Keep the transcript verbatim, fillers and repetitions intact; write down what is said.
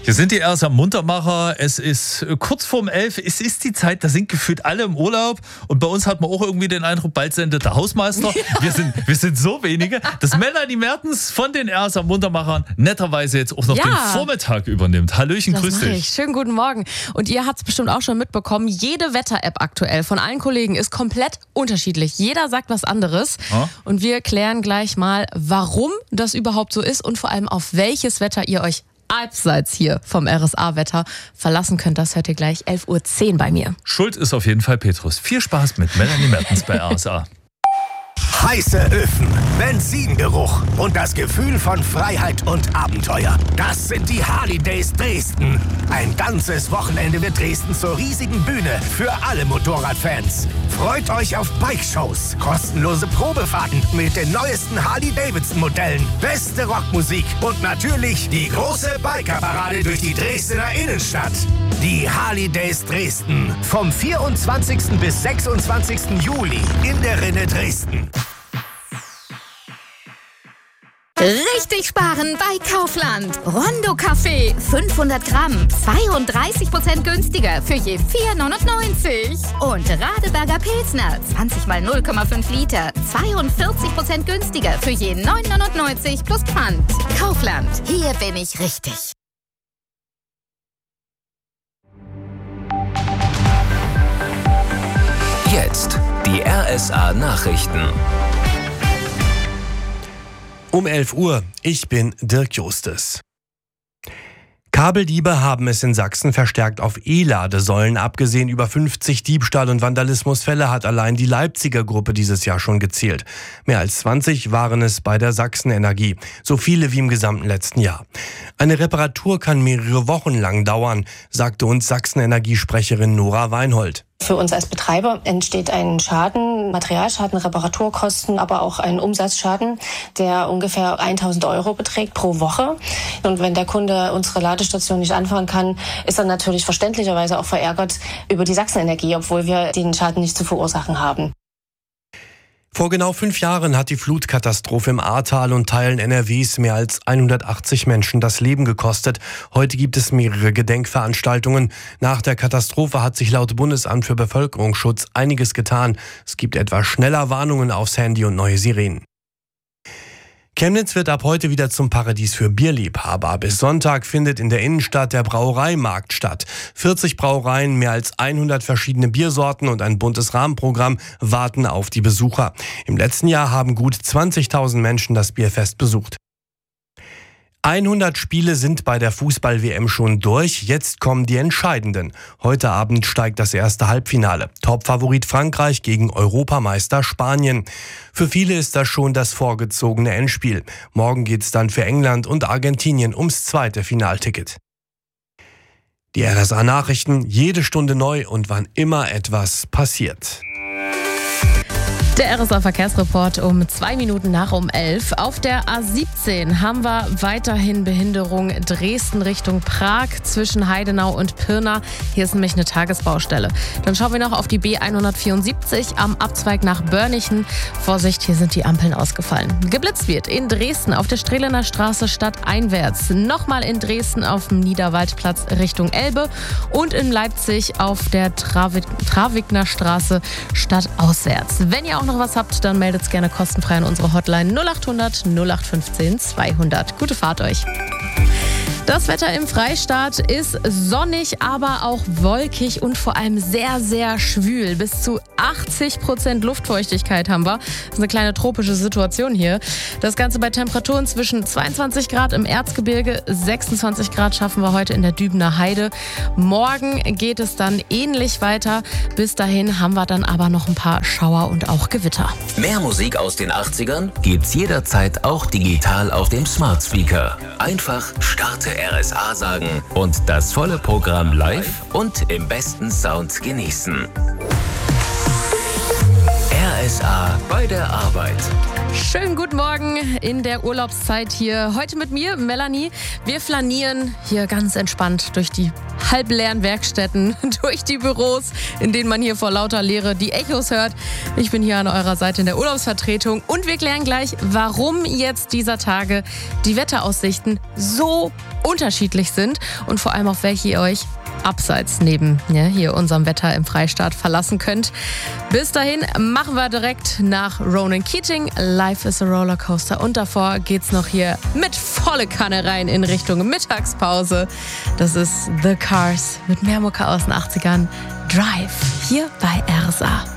Hier sind die R S A Muntermacher. Es ist kurz vorm elf. Es ist die Zeit, da sind gefühlt alle im Urlaub. Und bei uns hat man auch irgendwie den Eindruck, bald sendet der Hausmeister. Ja. Wir sind, wir sind so wenige, dass Melanie Mertens von den R S A Muntermachern netterweise jetzt auch noch ja. den Vormittag übernimmt. Hallöchen, das grüß dich. Ich. Schönen guten Morgen. Und ihr habt es bestimmt auch schon mitbekommen, jede Wetter-App aktuell von allen Kollegen ist komplett unterschiedlich. Jeder sagt was anderes. Ja. Und wir klären gleich mal, warum das überhaupt so ist und vor allem auf welches Wetter ihr euch abseits hier vom R S A-Wetter verlassen könnt. Das hört ihr gleich elf Uhr zehn bei mir. Schuld ist auf jeden Fall Petrus. Viel Spaß mit Melanie Mertens bei R S A. Heiße Öfen, Benzingeruch und das Gefühl von Freiheit und Abenteuer. Das sind die Harley Days Dresden. Ein ganzes Wochenende wird Dresden zur riesigen Bühne für alle Motorradfans. Freut euch auf Bike-Shows, kostenlose Probefahrten mit den neuesten Harley-Davidson-Modellen, beste Rockmusik und natürlich die große Biker-Parade durch die Dresdner Innenstadt. Die Harley Days Dresden vom vierundzwanzigsten bis sechsundzwanzigsten Juli in der Rinne Dresden. Richtig sparen bei Kaufland. Rondo Kaffee, fünfhundert Gramm, zweiunddreißig Prozent günstiger für je vier neunundneunzig. Und Radeberger Pilsner, zwanzig mal null Komma fünf Liter, zweiundvierzig Prozent günstiger für je neun neunundneunzig plus Pfand. Kaufland, hier bin ich richtig. Jetzt die R S A-Nachrichten. Um elf Uhr, ich bin Dirk Justes. Kabeldiebe haben es in Sachsen verstärkt auf E-Ladesäulen abgesehen. Über fünfzig Diebstahl- und Vandalismusfälle hat allein die Leipziger Gruppe dieses Jahr schon gezählt. Mehr als zwanzig waren es bei der Sachsen-Energie. So viele wie im gesamten letzten Jahr. Eine Reparatur kann mehrere Wochen lang dauern, sagte uns Sachsen-Energie-Sprecherin Nora Weinhold. Für uns als Betreiber entsteht ein Schaden, Materialschaden, Reparaturkosten, aber auch ein Umsatzschaden, der ungefähr tausend Euro beträgt pro Woche. Und wenn der Kunde unsere Ladestation nicht anfahren kann, ist er natürlich verständlicherweise auch verärgert über die Sachsen-Energie, obwohl wir den Schaden nicht zu verursachen haben. Vor genau fünf Jahren hat die Flutkatastrophe im Ahrtal und Teilen N R Ws mehr als hundertachtzig Menschen das Leben gekostet. Heute gibt es mehrere Gedenkveranstaltungen. Nach der Katastrophe hat sich laut Bundesamt für Bevölkerungsschutz einiges getan. Es gibt etwa schneller Warnungen aufs Handy und neue Sirenen. Chemnitz wird ab heute wieder zum Paradies für Bierliebhaber. Bis Sonntag findet in der Innenstadt der Brauereimarkt statt. vierzig Brauereien, mehr als hundert verschiedene Biersorten und ein buntes Rahmenprogramm warten auf die Besucher. Im letzten Jahr haben gut zwanzigtausend Menschen das Bierfest besucht. hundert Spiele sind bei der Fußball-W M schon durch. Jetzt kommen die entscheidenden. Heute Abend steigt das erste Halbfinale. Topfavorit Frankreich gegen Europameister Spanien. Für viele ist das schon das vorgezogene Endspiel. Morgen geht's dann für England und Argentinien ums zweite Finalticket. Die R S A-Nachrichten, jede Stunde neu und wann immer etwas passiert. Der R S A-Verkehrsreport um zwei Minuten nach um elf. Auf der A siebzehn haben wir weiterhin Behinderung Dresden Richtung Prag zwischen Heidenau und Pirna. Hier ist nämlich eine Tagesbaustelle. Dann schauen wir noch auf die B hundertvierundsiebzig am Abzweig nach Börnichen. Vorsicht, hier sind die Ampeln ausgefallen. Geblitzt wird in Dresden auf der Strehlener Straße stadteinwärts. Nochmal in Dresden auf dem Niederwaldplatz Richtung Elbe. Und in Leipzig auf der Travik- Travigner Straße stadtauswärts. Wenn ihr auch noch was habt, dann meldet es gerne kostenfrei an unsere Hotline null acht hundert null acht fünfzehn zweihundert. Gute Fahrt euch. Das Wetter im Freistaat ist sonnig, aber auch wolkig und vor allem sehr, sehr schwül. Bis zu achtzig Prozent Luftfeuchtigkeit haben wir. Das ist eine kleine tropische Situation hier. Das Ganze bei Temperaturen zwischen zweiundzwanzig Grad im Erzgebirge, sechsundzwanzig Grad schaffen wir heute in der Dübener Heide. Morgen geht es dann ähnlich weiter. Bis dahin haben wir dann aber noch ein paar Schauer und auch Gewitter. Mehr Musik aus den achtzigern gibt's jederzeit auch digital auf dem Smart Speaker. Einfach starte R S A sagen und das volle Programm live und im besten Sound genießen. R S S A bei der Arbeit. Schönen guten Morgen in der Urlaubszeit hier. Heute mit mir, Melanie. Wir flanieren hier ganz entspannt durch die halbleeren Werkstätten, durch die Büros, in denen man hier vor lauter Leere die Echos hört. Ich bin hier an eurer Seite in der Urlaubsvertretung und wir klären gleich, warum jetzt dieser Tage die Wetteraussichten so unterschiedlich sind und vor allem auf welche ihr euch abseits neben ja, hier unserem Wetter im Freistaat verlassen könnt. Bis dahin machen wir direkt nach Ronan Keating. Life is a Rollercoaster. Und davor geht's noch hier mit volle Kanne rein in Richtung Mittagspause. Das ist The Cars mit mehr Mucke aus den achtzigern. Drive hier bei R S A.